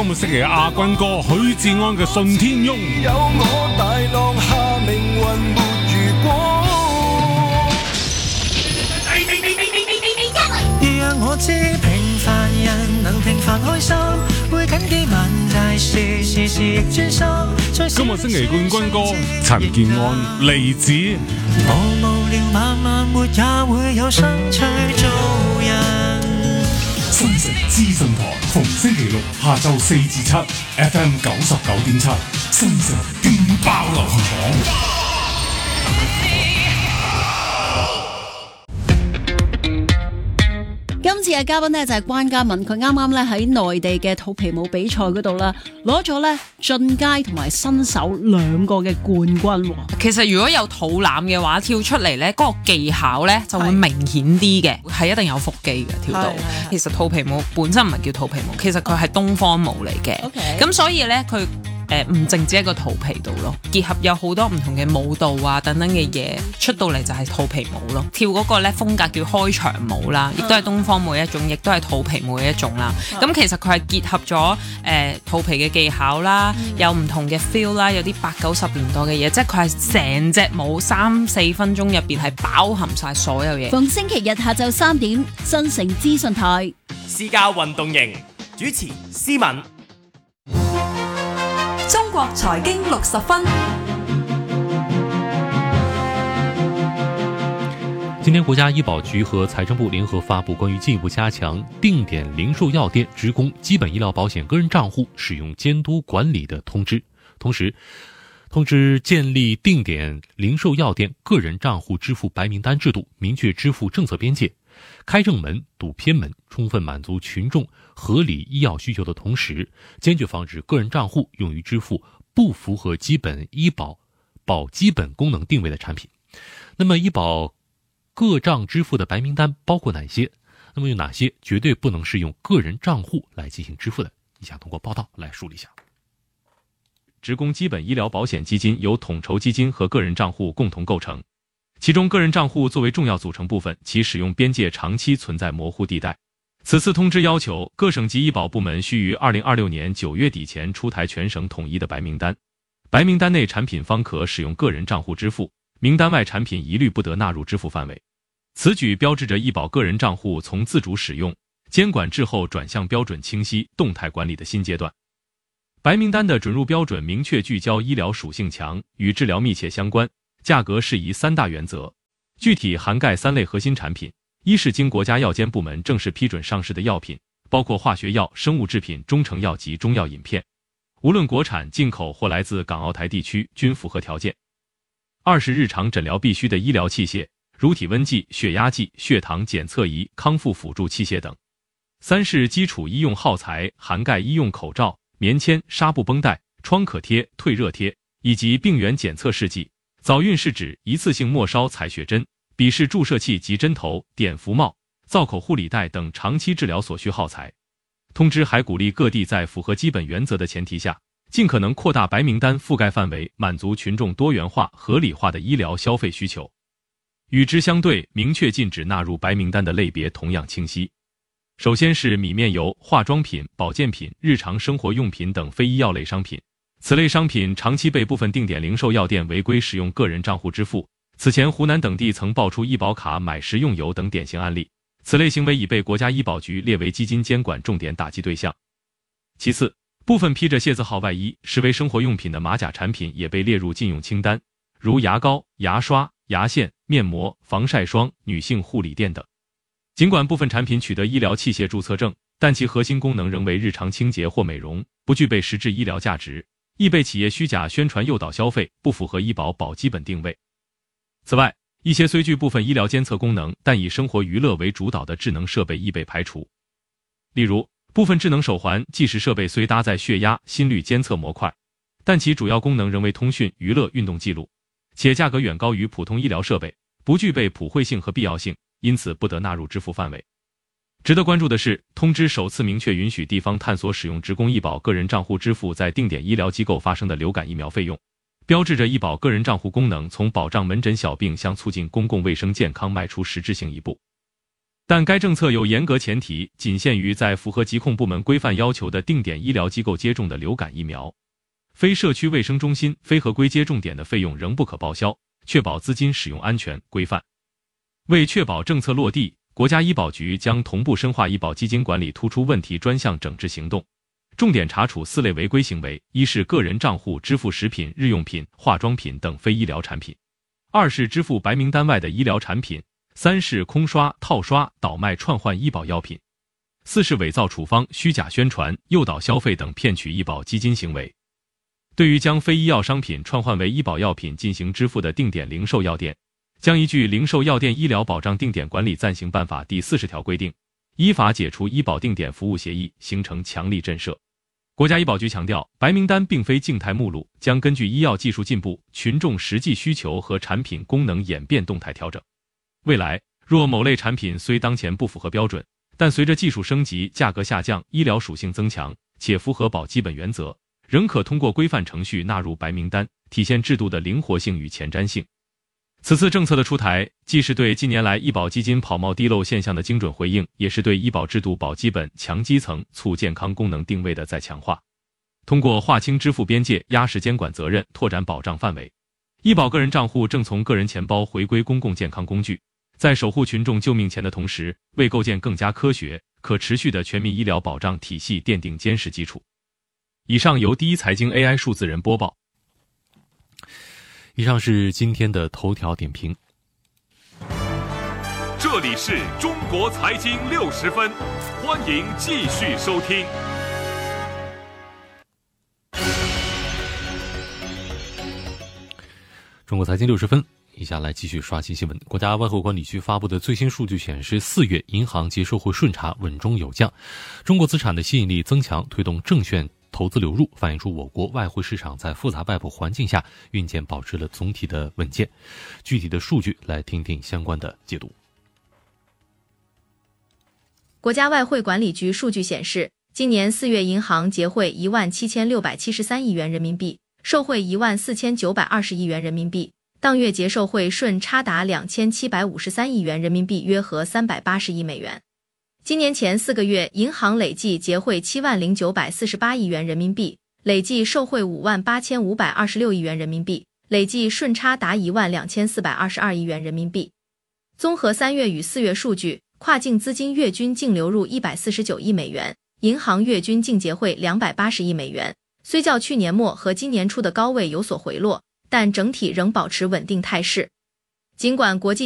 今個星期亞軍歌許志安嘅《順天翁》。 有我大浪下命運沒如果，讓我知平凡人能平凡開心，會緊記問題時時亦專心。 今個星期冠軍歌陳健安離子。 我無聊漫漫活也會有生趣做人。 新城資訊台逢星期六下晝4至7 FM 99.7，新城勁爆流行榜。 今次嘅嘉賓呢，就係關嘉敏，佢啱啱咧喺內地嘅肚皮舞比賽嗰度啦，攞咗咧進階同埋新手兩個嘅冠軍。 其實如果有肚腩嘅話，跳出嚟咧嗰個技巧咧就會明顯啲嘅，係一定有腹肌嘅跳到。其實肚皮舞本身唔係叫肚皮舞，其實佢係東方舞嚟嘅。咁所以咧佢唔淨止喺個肚皮度咯，結合有好多唔同嘅舞蹈啊等等嘅嘢出到嚟就係肚皮舞咯。跳嗰個咧風格叫開場舞啦，亦都係東方舞一種，亦都係肚皮舞嘅一種啦。咁其實佢係結合咗肚皮嘅技巧啦，有唔同嘅 feel 啦，有啲80-90年代嘅嘢，即係佢係成隻舞3-4分鐘入邊係包含晒所有嘢。 逢星期日下晝3點，新城資訊台私家運動營主持思敏。 中國財經60分。 今天，国家医保局和财政部联合发布关于进一步加强定点零售药店职工基本医疗保险个人账户使用监督管理的通知，同时通知建立定点零售药店个人账户支付白名单制度，明确支付政策边界，开正门堵偏门，充分满足群众合理医药需求的同时，坚决防止个人账户用于支付不符合基本医保保基本功能定位的产品。那么医保个账支付的白名单包括哪些？那么有哪些绝对不能是用个人账户来进行支付的？以下通过报道来梳理一下。 职工基本医疗保险基金由统筹基金和个人账户共同构成，其中个人账户作为重要组成部分，其使用边界长期存在模糊地带。此次通知要求各省级医保部门需于2026年9月底前出台全省统一的白名单，白名单内产品方可使用个人账户支付，名单外产品一律不得纳入支付范围。此举标志着医保个人账户从自主使用、监管滞后转向标准清晰、动态管理的新阶段。白名单的准入标准明确聚焦医疗属性强、与治疗密切相关、价格适宜3大原则，具体涵盖3类核心产品：一是经国家药监部门正式批准上市的药品，包括化学药、生物制品、中成药及中药饮片，无论国产、进口或来自港澳台地区均符合条件；二是日常诊疗必需的医疗器械，如体温计、血压计、血糖检测仪、康复辅助器械等；三是基础医用耗材，涵盖医用口罩、棉签、纱布绷带、创可贴、退热贴，以及病原检测试剂、早孕试纸、一次性末梢采血针、笔式注射器及针头、碘伏帽、造口护理带等长期治疗所需耗材。通知还鼓励各地在符合基本原则的前提下，尽可能扩大白名单覆盖范围，满足群众多元化、合理化的医疗消费需求。与之相对，明确禁止纳入白名单的类别同样清晰。首先是米面油、化妆品、保健品、日常生活用品等非医药类商品，此类商品长期被部分定点零售药店违规使用个人账户支付。此前湖南等地曾爆出医保卡买食用油等典型案例，此类行为已被国家医保局列为基金监管重点打击对象。其次，部分披着械字号外衣视为生活用品的马甲产品也被列入禁用清单，如牙膏、牙刷、牙线、面膜、防晒霜、女性护理垫等。尽管部分产品取得医疗器械注册证，但其核心功能仍为日常清洁或美容，不具备实质医疗价值，易被企业虚假宣传诱导消费，不符合医保保基本定位。此外，一些虽具部分医疗监测功能，但以生活娱乐为主导的智能设备亦被排除。例如，部分智能手环、计时设备虽搭载血压、心率监测模块，但其主要功能仍为通讯、娱乐、运动记录，且价格远高于普通医疗设备，不具备普惠性和必要性，因此不得纳入支付范围。值得关注的是，通知首次明确允许地方探索使用职工医保个人账户支付在定点医疗机构发生的流感疫苗费用，标志着医保个人账户功能从保障门诊小病向促进公共卫生健康迈出实质性一步。 但该政策有严格前提，仅限于在符合疾控部门规范要求的定点医疗机构接种的流感疫苗。非社区卫生中心、非合规接种点的费用仍不可报销，确保资金使用安全规范。为确保政策落地，国家医保局将同步深化医保基金管理突出问题专项整治行动，重点查处4类违规行为：一是个人账户支付食品、日用品、化妆品等非医疗产品；二是支付白名单外的医疗产品；三是空刷、套刷、倒卖串换医保药品；四是伪造处方、虚假宣传、诱导消费等骗取医保基金行为。对于将非医药商品串换为医保药品进行支付的定点零售药店，将依据《零售药店医疗保障定点管理暂行办法》第40条规定，依法解除医保定点服务协议，形成强力震慑。国家医保局强调，白名单并非静态目录，将根据医药技术进步、群众实际需求和产品功能演变动态调整。未来，若某类产品虽当前不符合标准，但随着技术升级、价格下降、医疗属性增强，且符合保基本原则，仍可通过规范程序纳入白名单，体现制度的灵活性与前瞻性。此次政策的出台，既是对近年来医保基金跑冒滴漏现象的精准回应，也是对医保制度保基本、强基层、促健康功能定位的再强化。通过划清支付边界、压实监管责任、拓展保障范围，医保个人账户正从个人钱包回归公共健康工具，在守护群众救命钱的同时，为构建更加科学、可持续的全民医疗保障体系奠定坚实基础。以上由第一财经 AI 数字人播报。 以上是今天的头条点评。 这里是中国财经60分，欢迎继续收听。 中国财经60分，以下来继续刷新新闻。国家外汇管理局发布的最新数据显示，4月银行及社会顺差稳中有降，中国资产的吸引力增强，推动证券投资流入，反映出我国外汇市场在复杂外部环境下运检保持了总体的稳健。具体的数据来听听相关的解读。 国家外汇管理局数据显示，今年4月银行结汇17673亿元人民币，售汇14920亿元人民币，当月结售汇顺差达2753亿元人民币，约合380亿美元。今年前4个月，银行累计结汇70948亿元人民币，累计售汇58526亿元人民币，累计顺差达12422亿元人民币。综合3月与4月数据，跨境资金月均净流入149亿美元，银行月均净结汇280亿美元，虽较去年末和今年初的高位有所回落，但整体仍保持稳定态势。尽管国际